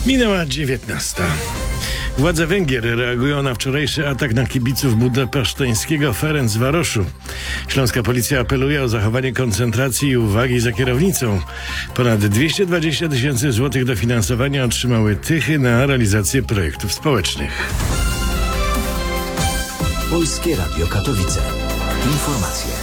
Minęła 19. Władze Węgier reagują na wczorajszy atak na kibiców budapeszteńskiego Ferencvaroszu. Śląska policja apeluje o zachowanie koncentracji i uwagi za kierownicą. Ponad 220 000 złotych dofinansowania otrzymały Tychy na realizację projektów społecznych. Polskie Radio Katowice. Informacje.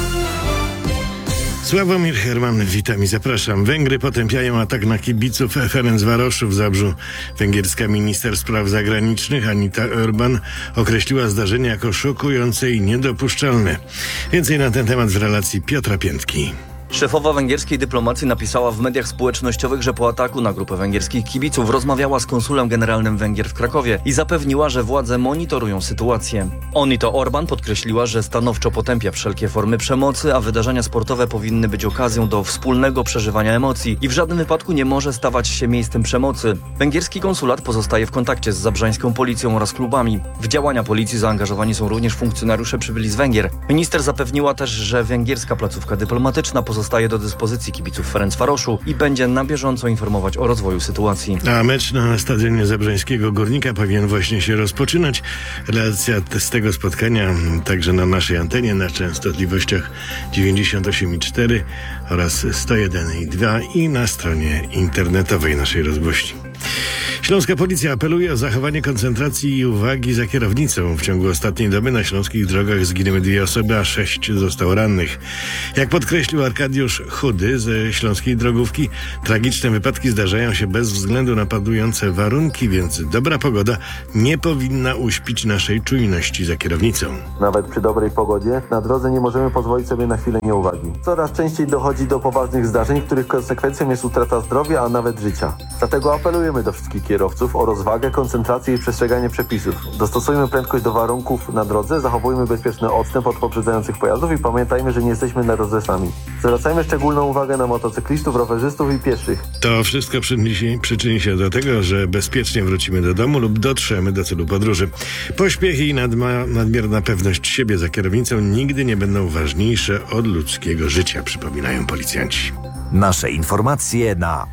Sławomir Herman, witam i zapraszam. Węgry potępiają atak na kibiców Ferencvaroszu w Zabrzu. Węgierska minister spraw zagranicznych Anita Orban określiła zdarzenie jako szokujące i niedopuszczalne. Więcej na ten temat w relacji Piotra Piętki. Szefowa węgierskiej dyplomacji napisała w mediach społecznościowych, że po ataku na grupę węgierskich kibiców rozmawiała z konsulem generalnym Węgier w Krakowie i zapewniła, że władze monitorują sytuację. Onito Orban podkreśliła, że stanowczo potępia wszelkie formy przemocy, a wydarzenia sportowe powinny być okazją do wspólnego przeżywania emocji i w żadnym wypadku nie może stawać się miejscem przemocy. Węgierski konsulat pozostaje w kontakcie z zabrzańską policją oraz klubami. W działania policji zaangażowani są również funkcjonariusze przybyli z Węgier. Minister zapewniła też, że węgierska placówka dyplomatyczna pozostaje do dyspozycji kibiców Ferencvaroszu i będzie na bieżąco informować o rozwoju sytuacji. A mecz na stadionie zabrzańskiego Górnika powinien właśnie się rozpoczynać. Relacja z tego spotkania także na naszej antenie na częstotliwościach 98,4 oraz 101,2 i na stronie internetowej naszej rozgłośni. Śląska policja apeluje o zachowanie koncentracji i uwagi za kierownicą. W ciągu ostatniej doby na śląskich drogach zginęły 2 osoby, a 6 zostało rannych. Jak podkreślił Arkadiusz Chudy ze Śląskiej Drogówki, tragiczne wypadki zdarzają się bez względu na panujące warunki, więc dobra pogoda nie powinna uśpić naszej czujności za kierownicą. Nawet przy dobrej pogodzie na drodze nie możemy pozwolić sobie na chwilę nieuwagi. Coraz częściej dochodzi do poważnych zdarzeń, których konsekwencją jest utrata zdrowia, a nawet życia. Dlatego apelujemy do wszystkich kierowców o rozwagę, koncentrację i przestrzeganie przepisów. Dostosujmy prędkość do warunków na drodze, zachowujmy bezpieczny odstęp od poprzedzających pojazdów i pamiętajmy, że nie jesteśmy na drodze sami. Zwracajmy szczególną uwagę na motocyklistów, rowerzystów i pieszych. To wszystko przyczyni się do tego, że bezpiecznie wrócimy do domu lub dotrzemy do celu podróży. Pośpiech i nadmierna pewność siebie za kierownicą nigdy nie będą ważniejsze od ludzkiego życia, przypominają policjanci. Nasze informacje na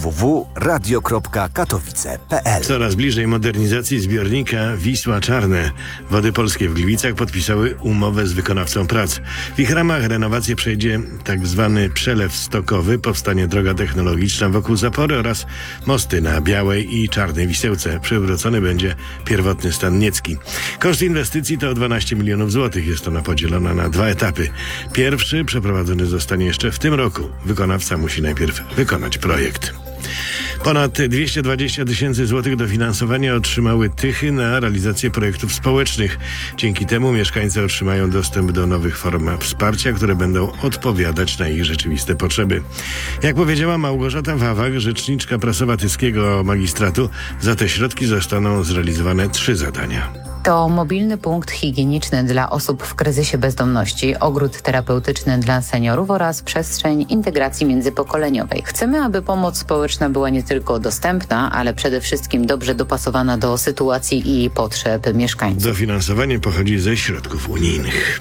www.radio.katowice.pl. Coraz bliżej modernizacji zbiornika Wisła Czarne. Wody Polskie w Gliwicach podpisały umowę z wykonawcą prac. W ich ramach renowację przejdzie tak zwany przelew stokowy, powstanie droga technologiczna wokół zapory oraz mosty na Białej i Czarnej Wisełce. Przywrócony będzie pierwotny stan niecki. Koszt inwestycji to 12 milionów złotych. Jest ona podzielona na 2 etapy. Pierwszy przeprowadzony zostanie jeszcze w tym roku. Wykonawca musi najpierw wykonać projekt. Ponad 220 000 złotych dofinansowania otrzymały Tychy na realizację projektów społecznych. Dzięki temu mieszkańcy otrzymają dostęp do nowych form wsparcia, które będą odpowiadać na ich rzeczywiste potrzeby. Jak powiedziała Małgorzata Wawak, rzeczniczka prasowa tyskiego magistratu, za te środki zostaną zrealizowane 3 zadania. To mobilny punkt higieniczny dla osób w kryzysie bezdomności, ogród terapeutyczny dla seniorów oraz przestrzeń integracji międzypokoleniowej. Chcemy, aby pomoc społeczna była nie tylko dostępna, ale przede wszystkim dobrze dopasowana do sytuacji i potrzeb mieszkańców. Dofinansowanie pochodzi ze środków unijnych.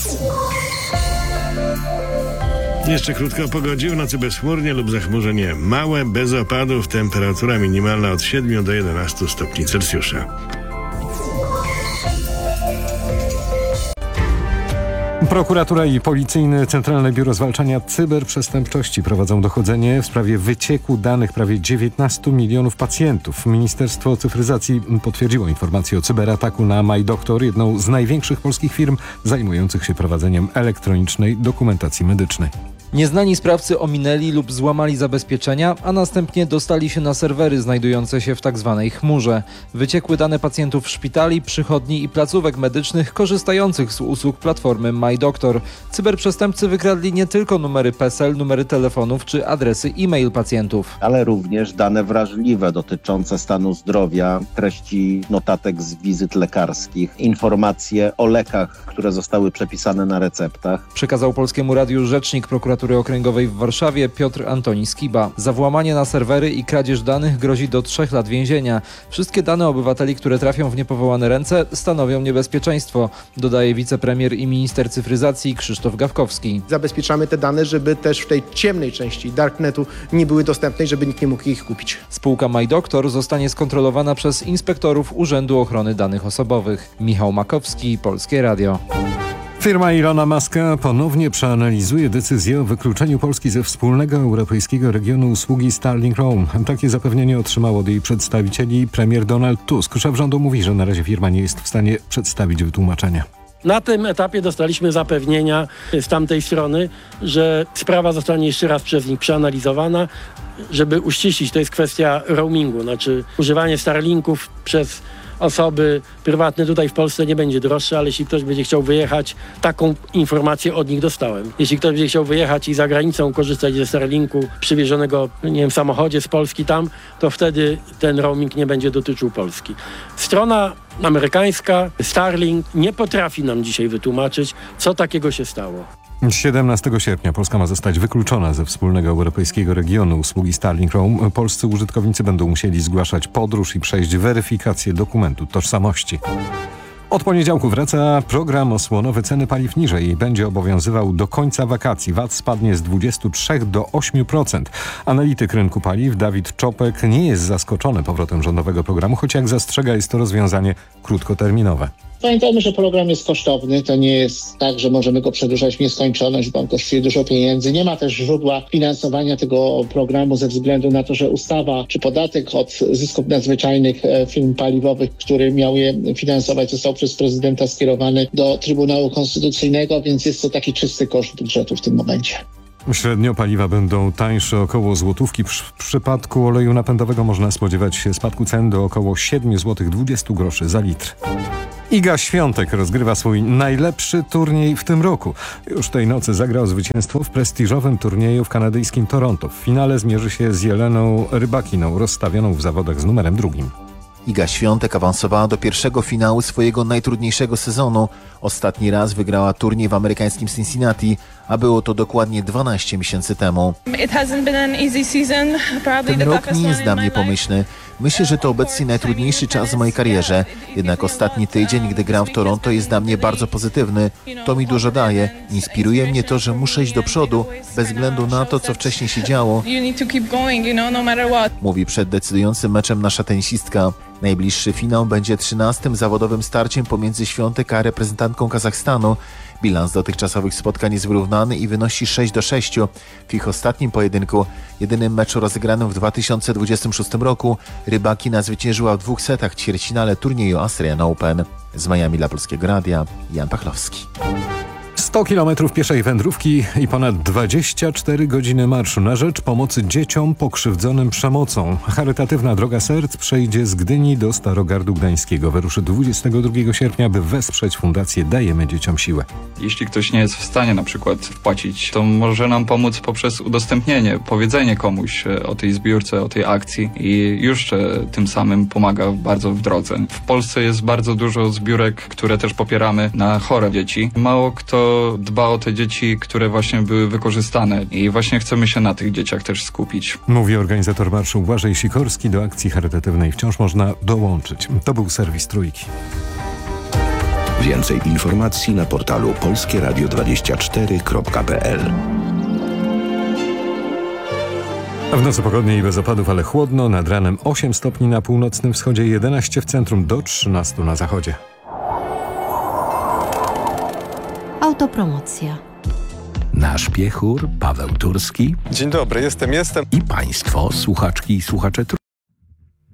Jeszcze krótko o pogodzie. W nocy bezchmurnie lub zachmurzenie małe, bez opadów. Temperatura minimalna od 7 do 11 stopni Celsjusza. Prokuratura i Policyjne Centralne Biuro Zwalczania Cyberprzestępczości prowadzą dochodzenie w sprawie wycieku danych prawie 19 milionów pacjentów. Ministerstwo Cyfryzacji potwierdziło informację o cyberataku na MyDoktor, jedną z największych polskich firm zajmujących się prowadzeniem elektronicznej dokumentacji medycznej. Nieznani sprawcy ominęli lub złamali zabezpieczenia, a następnie dostali się na serwery znajdujące się w tzw. chmurze. Wyciekły dane pacjentów szpitali, przychodni i placówek medycznych korzystających z usług platformy MyDoktor. Cyberprzestępcy wykradli nie tylko numery PESEL, numery telefonów czy adresy e-mail pacjentów, ale również dane wrażliwe dotyczące stanu zdrowia, treści notatek z wizyt lekarskich, informacje o lekach, które zostały przepisane na receptach. Przekazał Polskiemu Radiu rzecznik prokuratury Prokuratury Okręgowej w Warszawie Piotr Antoni Skiba. Za włamanie na serwery i kradzież danych grozi do 3 lat więzienia. Wszystkie dane obywateli, które trafią w niepowołane ręce, stanowią niebezpieczeństwo, dodaje wicepremier i minister cyfryzacji Krzysztof Gawkowski. Zabezpieczamy te dane, żeby też w tej ciemnej części darknetu nie były dostępne i żeby nikt nie mógł ich kupić. Spółka MyDoktor zostanie skontrolowana przez inspektorów Urzędu Ochrony Danych Osobowych. Michał Makowski, Polskie Radio. Firma Ilona Muska ponownie przeanalizuje decyzję o wykluczeniu Polski ze wspólnego europejskiego regionu usługi Starlink Roam. Takie zapewnienie otrzymał od jej przedstawicieli premier Donald Tusk. Szef rządu mówi, że na razie firma nie jest w stanie przedstawić wytłumaczenia. Na tym etapie dostaliśmy zapewnienia z tamtej strony, że sprawa zostanie jeszcze raz przez nich przeanalizowana, żeby uściślić, to jest kwestia roamingu, znaczy używanie Starlinków przez osoby prywatne tutaj w Polsce nie będzie droższe, ale jeśli ktoś będzie chciał wyjechać, taką informację od nich dostałem. Jeśli ktoś będzie chciał wyjechać i za granicą korzystać ze Starlinku przywiezionego, w samochodzie z Polski tam, to wtedy ten roaming nie będzie dotyczył Polski. Strona amerykańska, Starlink, nie potrafi nam dzisiaj wytłumaczyć, co takiego się stało. 17 sierpnia Polska ma zostać wykluczona ze wspólnego europejskiego regionu usługi Starlink Roam. Polscy użytkownicy będą musieli zgłaszać podróż i przejść weryfikację dokumentu tożsamości. Od poniedziałku wraca program osłonowy ceny paliw niżej i będzie obowiązywał do końca wakacji. VAT spadnie z 23 do 8%. Analityk rynku paliw Dawid Czopek nie jest zaskoczony powrotem rządowego programu, choć jak zastrzega, jest to rozwiązanie krótkoterminowe. Pamiętajmy, że program jest kosztowny. To nie jest tak, że możemy go przedłużać w nieskończoność, bo on kosztuje dużo pieniędzy. Nie ma też źródła finansowania tego programu ze względu na to, że ustawa czy podatek od zysków nadzwyczajnych firm paliwowych, który miał je finansować, został przez prezydenta skierowany do Trybunału Konstytucyjnego, więc jest to taki czysty koszt budżetu w tym momencie. Średnio paliwa będą tańsze około złotówki. W przypadku oleju napędowego można spodziewać się spadku cen do około 7,20 zł za litr. Iga Świątek rozgrywa swój najlepszy turniej w tym roku. Już tej nocy zagrał zwycięstwo w prestiżowym turnieju w kanadyjskim Toronto. W finale zmierzy się z Jeleną Rybakiną, rozstawioną w zawodach z numerem 2. Iga Świątek awansowała do pierwszego finału swojego najtrudniejszego sezonu. Ostatni raz wygrała turniej w amerykańskim Cincinnati, a było to dokładnie 12 miesięcy temu. Ten rok nie jest dla mnie pomyślny. Myślę, że to obecnie najtrudniejszy czas w mojej karierze. Jednak ostatni tydzień, gdy gram w Toronto, jest dla mnie bardzo pozytywny. To mi dużo daje. Inspiruje mnie to, że muszę iść do przodu, bez względu na to, co wcześniej się działo. Mówi przed decydującym meczem nasza tenisistka. Najbliższy finał będzie 13. zawodowym starciem pomiędzy Świątek a reprezentantką Kazachstanu. Bilans dotychczasowych spotkań jest wyrównany i wynosi 6-6. W ich ostatnim pojedynku, jedynym meczu rozegranym w 2026 roku, Rybakina zwyciężyła w 2 setach w ćwierćfinale turnieju Australian Open. Z Miami dla Polskiego Radia, Jan Pachlowski. 100 km pieszej wędrówki i ponad 24 godziny marszu na rzecz pomocy dzieciom pokrzywdzonym przemocą. Charytatywna Droga Serc przejdzie z Gdyni do Starogardu Gdańskiego. Wyruszy 22 sierpnia, by wesprzeć Fundację Dajemy Dzieciom Siłę. Jeśli ktoś nie jest w stanie na przykład wpłacić, to może nam pomóc poprzez udostępnienie, powiedzenie komuś o tej zbiórce, o tej akcji i już tym samym pomaga bardzo w drodze. W Polsce jest bardzo dużo zbiórek, które też popieramy na chore dzieci. Mało kto dba o te dzieci, które właśnie były wykorzystane i właśnie chcemy się na tych dzieciach też skupić. Mówi organizator marszu Błażej Sikorski. Do akcji charytatywnej wciąż można dołączyć. To był serwis Trójki. Więcej informacji na portalu polskieradio24.pl. W nocy pogodnie i bez opadów, ale chłodno. Nad ranem 8 stopni na północnym wschodzie, 11 w centrum, do 13 na zachodzie. Autopromocja. Nasz piechur Paweł Turski. Dzień dobry, jestem. I państwo, słuchaczki i słuchacze